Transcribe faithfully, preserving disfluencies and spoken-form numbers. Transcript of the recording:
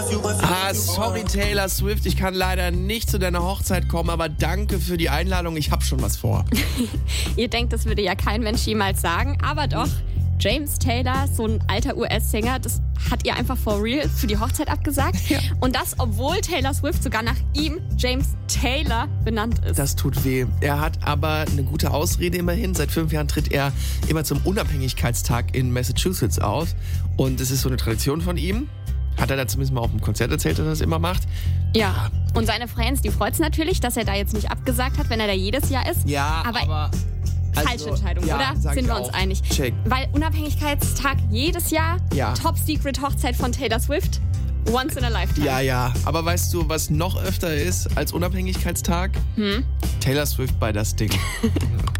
Ah, sorry Taylor Swift, ich kann leider nicht zu deiner Hochzeit kommen, aber danke für die Einladung, ich hab schon was vor. Ihr denkt, das würde ja kein Mensch jemals sagen, aber doch. James Taylor, so ein alter U S-Sänger, das hat ihr einfach for real für die Hochzeit abgesagt. Ja. Und das, obwohl Taylor Swift sogar nach ihm, James Taylor, benannt ist. Das tut weh. Er hat aber eine gute Ausrede immerhin. Seit fünf Jahren tritt er immer zum Unabhängigkeitstag in Massachusetts auf. Und es ist so eine Tradition von ihm. Hat er da zumindest mal auf dem Konzert erzählt, dass er das immer macht. Ja, und seine Fans, die freut es natürlich, dass er da jetzt nicht abgesagt hat, wenn er da jedes Jahr ist. Ja, aber... aber falsche also, Entscheidung, ja, oder? Sind wir uns auch. einig? Check. Weil Unabhängigkeitstag jedes Jahr, ja. Top-Secret-Hochzeit von Taylor Swift, once in a lifetime. Ja, ja. Aber weißt du, was noch öfter ist als Unabhängigkeitstag? Hm? Taylor Swift bei das Ding.